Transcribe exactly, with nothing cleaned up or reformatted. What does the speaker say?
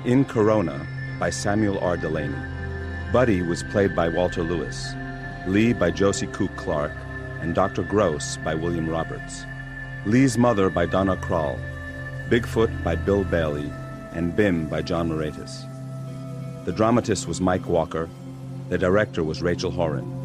In Corona by Samuel R. Delaney. Buddy was played by Walter Lewis, Lee by Josie Cook Clark, and Doctor Gross by William Roberts. Lee's Mother by Donna Krall, Bigfoot by Bill Bailey, and Bim by John Moratis. The dramatist was Mike Walker. The director was Rachel Horan.